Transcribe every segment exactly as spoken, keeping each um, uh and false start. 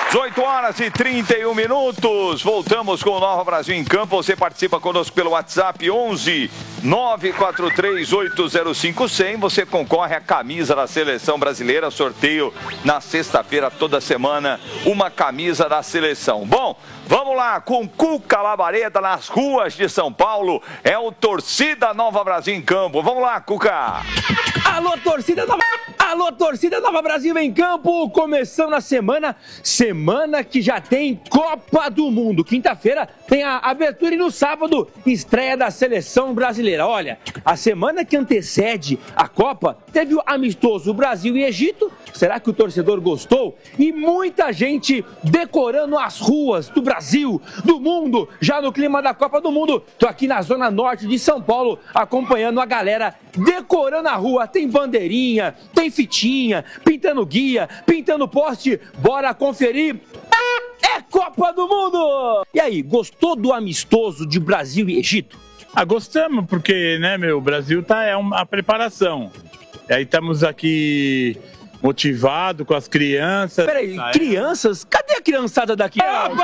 dezoito horas e trinta e um minutos. Voltamos com o Nova Brasil em Campo. Você participa conosco pelo WhatsApp onze nove quatro três oito zero cinco zero zero. Você concorre à camisa da Seleção Brasileira. Sorteio na sexta-feira, toda semana, uma camisa da seleção. Bom, vamos lá com Cuca Labareda nas ruas de São Paulo. É o Torcida Nova Brasil em Campo. Vamos lá, Cuca. Alô, torcida Nova... Alô, torcida Nova Brasil em Campo. Começando a semana, semana que já tem Copa do Mundo. Quinta-feira tem a abertura e no sábado, estreia da Seleção Brasileira. Olha, a semana que antecede a Copa, teve o amistoso Brasil e Egito. Será que o torcedor gostou? E muita gente decorando as ruas do Brasil, do mundo, já no clima da Copa do Mundo. Tô aqui na zona norte de São Paulo, acompanhando a galera decorando a rua. Tem bandeirinha, tem fitinha, pintando guia, pintando poste. Bora conferir. É Copa do Mundo! E aí, gostou do amistoso de Brasil e Egito? Ah, gostamos, porque, né, meu, o Brasil tá, é uma preparação. E aí estamos aqui motivado com as crianças. Peraí, ah, é? Crianças? Cadê a criançada daqui?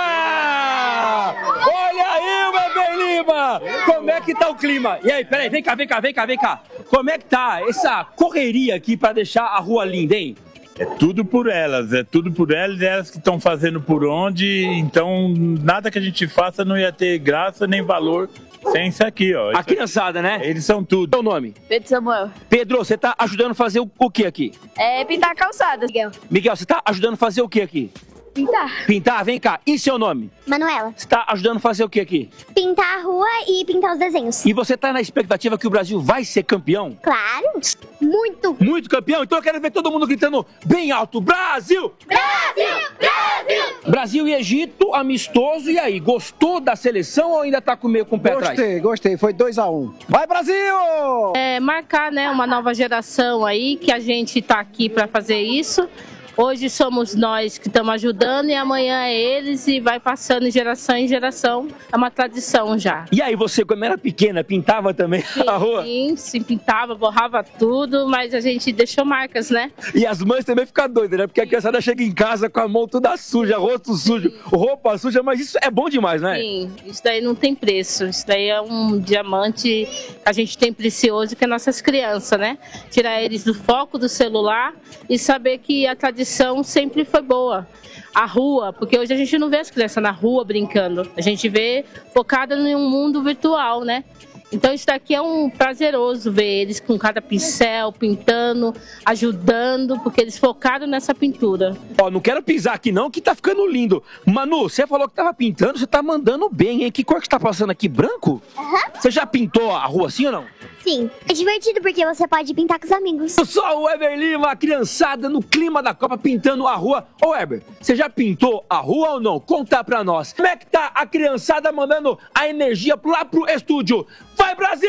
Opa! Olha aí, Weber Lima! Como é que tá o clima? E aí, peraí, vem cá, vem cá, vem cá, vem cá. Como é que tá essa correria aqui pra deixar a rua linda, hein? É tudo por elas, é tudo por elas, elas que estão fazendo por onde, então nada que a gente faça não ia ter graça nem valor sem isso aqui, ó. A isso criançada, aqui, né? Eles são tudo. Qual é o nome? Pedro Samuel. Pedro, você tá ajudando a fazer o, o que aqui? É pintar calçadas. Miguel. Miguel, você tá ajudando a fazer o que aqui? Pintar. Pintar, vem cá. E seu nome? Manuela. Você tá ajudando a fazer o que aqui? Pintar a rua e pintar os desenhos. E você tá na expectativa que o Brasil vai ser campeão? Claro. Muito. Muito campeão? Então eu quero ver todo mundo gritando bem alto. Brasil! Brasil! Brasil! Brasil e Egito, amistoso. E aí, gostou da seleção ou ainda tá com meio com o pé atrás? Gostei, gostei. Foi dois a um. Vai, Brasil! É, marcar, né, uma nova geração aí, que a gente tá aqui para fazer isso. Hoje somos nós que estamos ajudando e amanhã é eles e vai passando de geração em geração. É uma tradição já. E aí, você, quando era pequena, pintava também sim, a rua? Sim, sim, pintava, borrava tudo, mas a gente deixou marcas, né? E as mães também ficam doidas, né? Porque a criançada chega em casa com a mão toda suja, rosto sujo, sim, roupa suja, mas isso é bom demais, né? Sim, isso daí não tem preço. Isso daí é um diamante que a gente tem precioso, que é nossas crianças, né? Tirar eles do foco do celular e saber que a tradição sempre foi boa. A rua, porque hoje a gente não vê as crianças na rua brincando, a gente vê focada em um mundo virtual, né? Então isso daqui é um prazeroso ver eles com cada pincel, pintando, ajudando, porque eles focaram nessa pintura. Ó, não quero pisar aqui não, que tá ficando lindo. Manu, você falou que tava pintando, você tá mandando bem, hein? Que cor que você tá passando aqui? Branco? Aham. Uhum. Você já pintou a rua assim ou não? Sim. É divertido porque você pode pintar com os amigos. Só o Weber Lima, a criançada no clima da Copa pintando a rua. Ô Weber, você já pintou a rua ou não? Conta pra nós. Como é que tá a criançada mandando a energia lá pro estúdio? Vai, Brasil!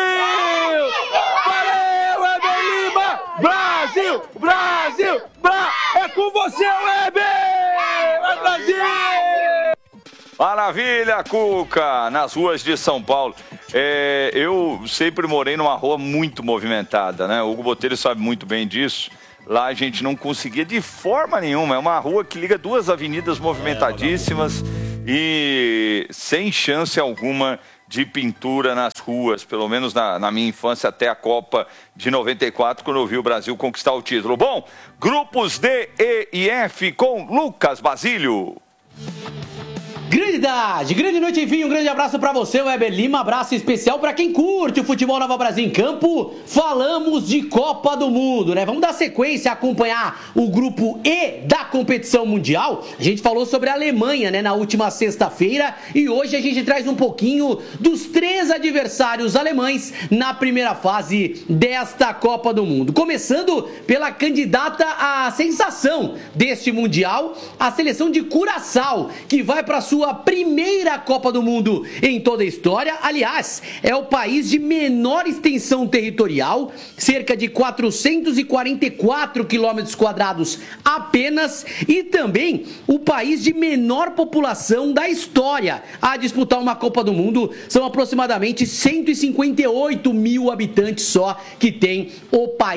Valeu, Weber Lima! Brasil! Brasil! Bra... É com você, Weber! Vai, Brasil! Maravilha, Cuca! Nas ruas de São Paulo. É, eu sempre morei numa rua muito movimentada, né? O Hugo Botelho sabe muito bem disso. Lá a gente não conseguia de forma nenhuma. É uma rua que liga duas avenidas movimentadíssimas e sem chance alguma de pintura nas ruas, pelo menos na, na minha infância até a Copa de noventa e quatro, quando eu vi o Brasil conquistar o título. Bom, grupos D, E e F com Lucas Basílio. Grande idade, grande noite, enfim, um grande abraço pra você, Weber Lima, abraço especial pra quem curte o futebol Nova Brasil em Campo. Falamos de Copa do Mundo, né? Vamos dar sequência a acompanhar o grupo E da competição mundial. A gente falou sobre a Alemanha, né, na última sexta-feira, e hoje a gente traz um pouquinho dos três adversários alemães na primeira fase desta Copa do Mundo. Começando pela candidata à sensação deste mundial, a seleção de Curaçao, que vai pra sua sua primeira Copa do Mundo em toda a história. Aliás, é o país de menor extensão territorial, cerca de quatrocentos e quarenta e quatro quilômetros quadrados apenas, e também o país de menor população da história a disputar uma Copa do Mundo. São aproximadamente cento e cinquenta e oito mil habitantes só que tem o país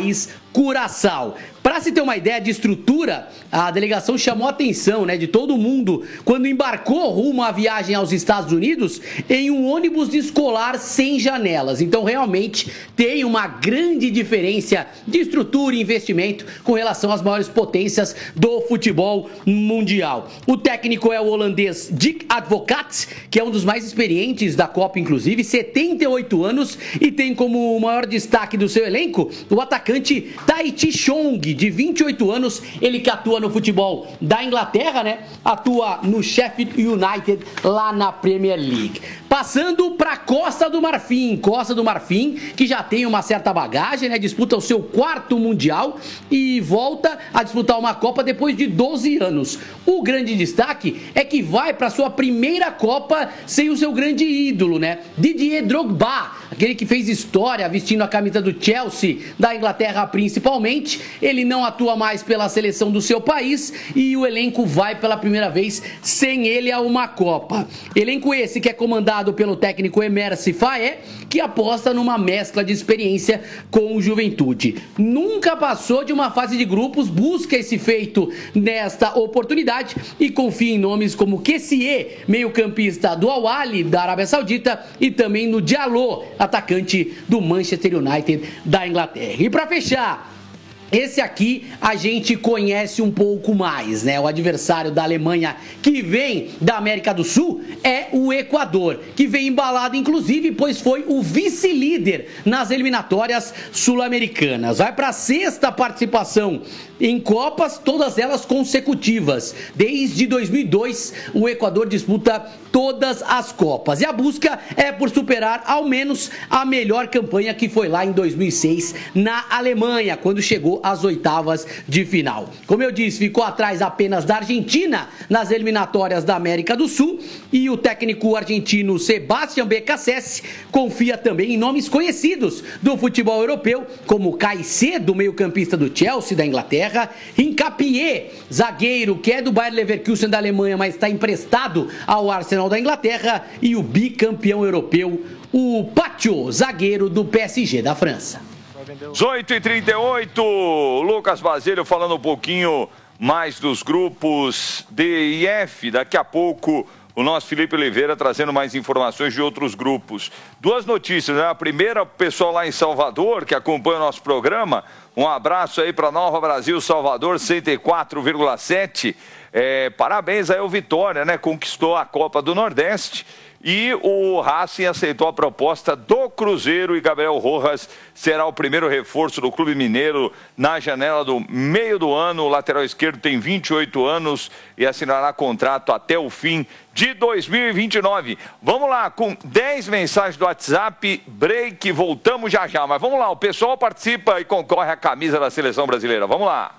Curaçao. Para se ter uma ideia de estrutura, a delegação chamou a atenção, né, de todo mundo quando embarcou rumo à viagem aos Estados Unidos em um ônibus escolar sem janelas. Então, realmente, tem uma grande diferença de estrutura e investimento com relação às maiores potências do futebol mundial. O técnico é o holandês Dick Advocaat, que é um dos mais experientes da Copa, inclusive, setenta e oito anos, e tem como maior destaque do seu elenco o atacante Tahiti Chong, de vinte e oito anos, ele que atua no futebol da Inglaterra, né? Atua no Sheffield United, lá na Premier League. Passando para Costa do Marfim, Costa do Marfim, que já tem uma certa bagagem, né? Disputa o seu quarto Mundial e volta a disputar uma Copa depois de doze anos. O grande destaque é que vai para sua primeira Copa sem o seu grande ídolo, né? Didier Drogba, aquele que fez história vestindo a camisa do Chelsea, da Inglaterra principalmente. Ele não atua mais pela seleção do seu país e o elenco vai pela primeira vez sem ele a uma Copa. Elenco esse que é comandado pelo técnico Emerse Faé, que aposta numa mescla de experiência com juventude. Nunca passou de uma fase de grupos, busca esse feito nesta oportunidade e confia em nomes como Kessie, meio-campista do Al Ahly da Arábia Saudita, e também no Diallo, atacante do Manchester United da Inglaterra. E para fechar, esse aqui a gente conhece um pouco mais, né? O adversário da Alemanha que vem da América do Sul é o Equador, que vem embalado inclusive, pois foi o vice-líder nas eliminatórias sul-americanas. Vai para a sexta participação em Copas, todas elas consecutivas. Desde dois mil e dois, o Equador disputa todas as Copas. E a busca é por superar ao menos a melhor campanha que foi lá em dois mil e seis na Alemanha, quando chegou às oitavas de final. Como eu disse, ficou atrás apenas da Argentina nas eliminatórias da América do Sul, e o técnico argentino Sebastián Beccacece confia também em nomes conhecidos do futebol europeu, como Caicedo, meio-campista do Chelsea da Inglaterra, Hincapié, zagueiro que é do Bayer Leverkusen da Alemanha, mas está emprestado ao Arsenal da Inglaterra, e o bicampeão europeu, o Pacho, zagueiro do P S G da França. dezoito e trinta e oito, Lucas Basílio falando um pouquinho mais dos grupos D e F. Daqui a pouco o nosso Felipe Oliveira trazendo mais informações de outros grupos. Duas notícias, né? A primeira, o pessoal lá em Salvador, que acompanha o nosso programa, um abraço aí para Nova Brasil Salvador, cento e quatro vírgula sete. É, parabéns aí ao Vitória, né? Conquistou a Copa do Nordeste. E o Racing aceitou a proposta do Cruzeiro e Gabriel Rojas será o primeiro reforço do Clube Mineiro na janela do meio do ano. O lateral esquerdo tem vinte e oito anos e assinará contrato até o fim de dois mil e vinte e nove. Vamos lá, com dez mensagens do WhatsApp, break, voltamos já já. Mas vamos lá, o pessoal participa e concorre à camisa da Seleção Brasileira. Vamos lá.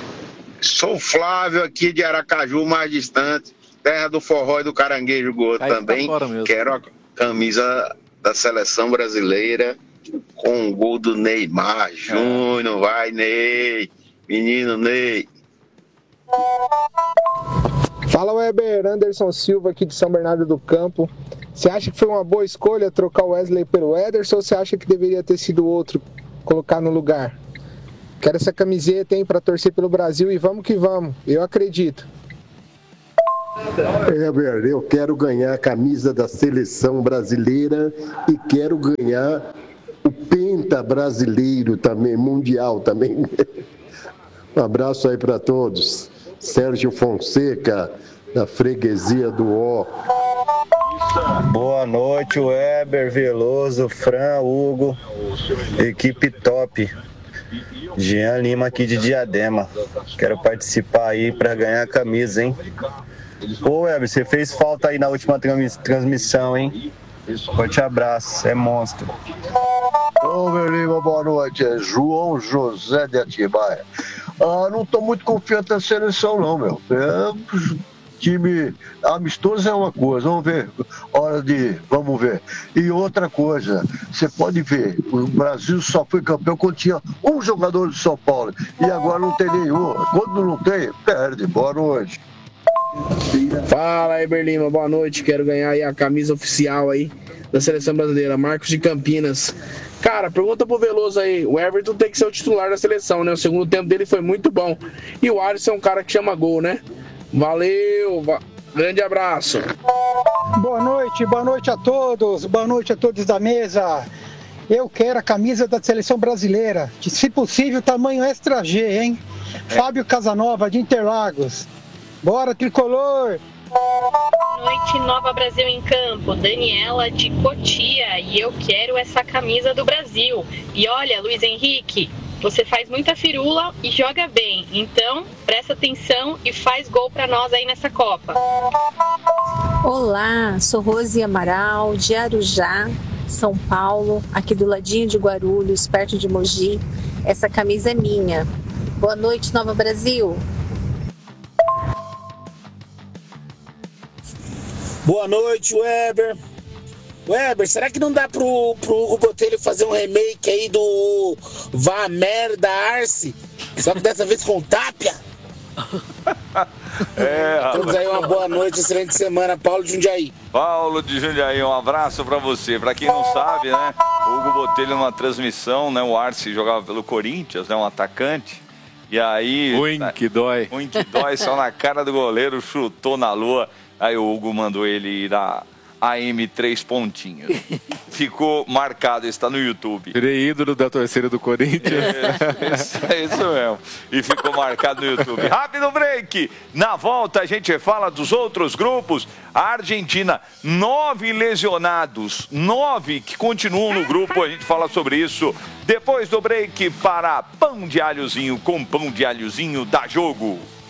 Sou Flávio aqui de Aracaju, mais distante. Terra do forró e do caranguejo gordo também. Tá, quero a camisa da Seleção Brasileira com o gol do Neymar Júnior. Vai, Ney. Menino Ney. Fala, Weber. Anderson Silva aqui de São Bernardo do Campo. Você acha que foi uma boa escolha trocar o Wesley pelo Ederson, ou você acha que deveria ter sido outro colocar no lugar? Quero essa camiseta, hein, pra torcer pelo Brasil, e vamos que vamos. Eu acredito. Weber, eu quero ganhar a camisa da Seleção Brasileira e quero ganhar o Penta brasileiro também, mundial também. Um abraço aí para todos. Sérgio Fonseca, da freguesia do Ó. Boa noite, Weber, Veloso, Fran, Hugo, equipe top. Jean Lima aqui de Diadema. Quero participar aí para ganhar a camisa, hein? Ô, Weber, você fez falta aí na última transmissão, hein? Forte abraço, é monstro. Ô, meu Lima, boa noite. É João José de Atibaia. Ah, não tô muito confiante na seleção, não, meu. É, time amistoso é uma coisa, vamos ver. Hora de. Vamos ver. E outra coisa, você pode ver, o Brasil só foi campeão quando tinha um jogador de São Paulo. E agora não tem nenhum. Quando não tem, perde. Boa noite. Fala, Eber Lima, boa noite. Quero ganhar aí a camisa oficial aí da Seleção Brasileira, Marcos de Campinas. Cara, pergunta pro Veloso aí, o Everton tem que ser o titular da seleção, né? O segundo tempo dele foi muito bom. E o Alisson é um cara que chama gol, né? Valeu, va- grande abraço. Boa noite, boa noite a todos, boa noite a todos da mesa. Eu quero a camisa da Seleção Brasileira, de, se possível, tamanho extra G, hein? É. Fábio Casanova, de Interlagos. Bora, tricolor! Boa noite, Nova Brasil em Campo. Daniela de Cotia. E eu quero essa camisa do Brasil. E olha, Luiz Henrique, você faz muita firula e joga bem. Então, presta atenção e faz gol pra nós aí nessa Copa. Olá, sou Rose Amaral, de Arujá, São Paulo, aqui do ladinho de Guarulhos, perto de Mogi. Essa camisa é minha. Boa noite, Nova Brasil. Boa noite, Weber. Weber, será que não dá pro, pro Hugo Botelho fazer um remake aí do Vá Merda Arce? Só que dessa vez com Tapia? É, Temos aí uma boa noite, excelente semana. Paulo de Jundiaí. Paulo de Jundiaí, um abraço pra você. Pra quem não sabe, né, o Hugo Botelho numa transmissão, né, o Arce jogava pelo Corinthians, né, um atacante. E aí... Ruim que dói. Ruim que dói, só na cara do goleiro, chutou na lua. Aí o Hugo mandou ele ir a A M três pontinhos. Ficou marcado, está no YouTube. Virei ídolo da torcida do Corinthians. É, isso, é isso mesmo. E ficou marcado no YouTube. Rápido break. Na volta a gente fala dos outros grupos. A Argentina, nove lesionados. Nove que continuam no grupo. A gente fala sobre isso depois do break para Pão de Alhozinho com Pão de Alhozinho da Jogo.